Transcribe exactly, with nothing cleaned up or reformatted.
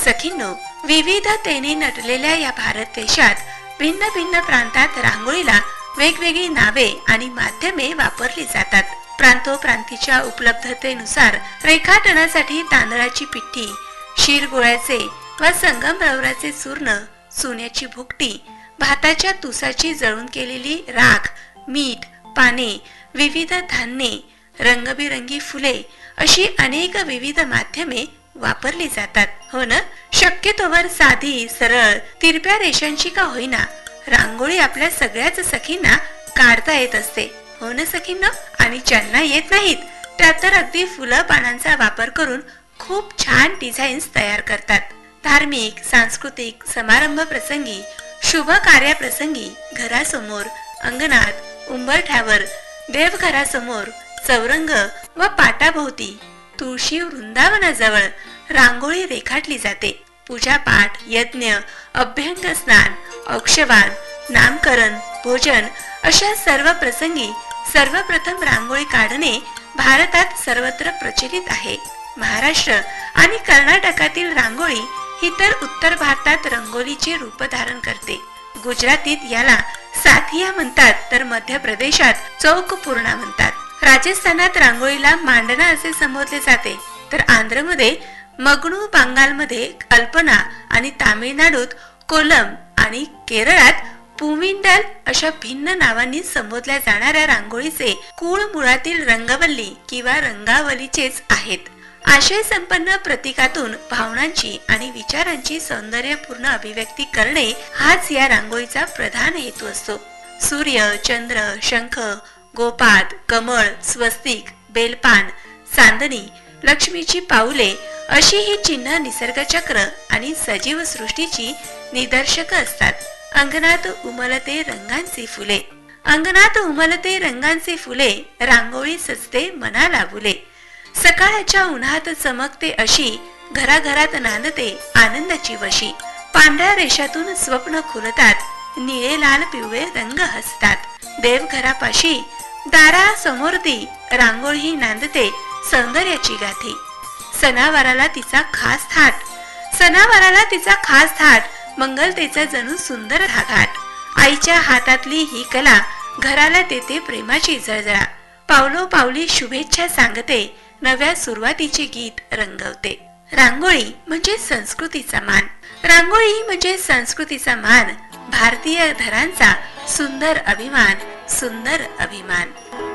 सखींनो, विविधतेने नटलेल्या या भारत देशात भिन्न भिन्न प्रांतात रांगोळीला वेगवेगळी नावे आणि माध्यमे वापरली जातात. प्रांतोप्रांतीच्या उपलब्धतेनुसार रेखाटनासाठी तांदळाची पिठी, शिरगोळ्याचे व संगमरवराचे चूर्ण, सोन्याची भुकटी, भाताच्या तुसाची जळून केलेली राख, मीठ, पाने, विविध धान्ये, रंगबिरंगी फुले अशी अनेक विविध माध्यमे वापरली जातात. हो ना? शक्यतोवर साधी, सरळ, तिरप्या रेषांची का होईना रांगोळी आपल्या सगळ्याच सखींना काढता येत असते. हो ना सखींना? आणि ज्यांना येत नाहीत त्या तर अगदी फुलं पानांचा वापर करून खूप छान डिझाईन्स तयार करतात. धार्मिक, सांस्कृतिक समारंभ प्रसंगी, शुभ कार्याप्रसंगी घरासमोर, अंगणात, उंबरठ्यावर, देवघरासमोर, चौरंग व पाटाभोवती, तुळशी वृंदावनाजवळ रांगोळी रेखाटली जाते. पूजापाठ, यज्ञ, अभ्यंग स्नान, औक्षवान, नामकरण, भोजन अशा सर्व प्रसंगी सर्वप्रथम रांगोळी काढणे भारतात सर्वत्र प्रचलित आहे. महाराष्ट्र आणि कर्नाटकातील रांगोळी ही तर उत्तर भारतात रंगोलीचे रूप धारण करते. गुजरातीत याला साथिया म्हणतात, तर मध्य प्रदेशात चौकपूर्णा म्हणतात. राजस्थानात रांगोळीला मांडना असे संबोधले जाते, तर आंध्रमध्ये मगणू, बंगालमध्ये कल्पना आणि तामिळनाडूत कोलम आणि केरळात पुविंडल अशा भिन्न नावांनी संबोधल्या जाणाऱ्या रांगोळीचे कुळ मुळातील रंगवल्ली किंवा रंगावलीचेच आहेत. आशय संपन्न प्रतीकातून भावनांची आणि विचारांची सौंदर्यपूर्ण अभिव्यक्ती करणे हाच या रांगोळीचा प्रधान हेतू असतो. सूर्य, चंद्र, शंख, गोपाद, कमळ, स्वस्तिक, बेलपान, चांदणी, लक्ष्मीची पाऊले अशी ही चिन्ह निसर्गचक्र आणि सजीव सृष्टीची निदर्शक असतात. अंगणात उमलते रंगांची फुले, अंगणात उमलते रंगांची फुले, रांगोळी सजते मना लाभुले. सकाळच्या उन्हात चमकते अशी, घराघरात नांदते आनंदाची वशी. पांढऱ्या रेषातून स्वप्न खुलतात, निळे लाल पिवळे रंग हसतात. देवघरापाशी दारा समोरती रांगोळी नांदते सौंदर्याची गाठी. सणावाराला तिचा खास थाट, सणावाराला तिचा खास थाट, मंगलतेचा जणू सुंदर धाघाट. आईच्या हातातली ही कला घराला देते प्रेमाची जळजळा. पावलो पावली शुभेच्छा सांगते, नव्या सुरुवातीचे गीत रंगवते. रांगोळी म्हणजे संस्कृतीचा मान, रांगोळी म्हणजे संस्कृतीचा मान, भारतीय घरांचा सुंदर अभिमान, सुंदर अभिमान.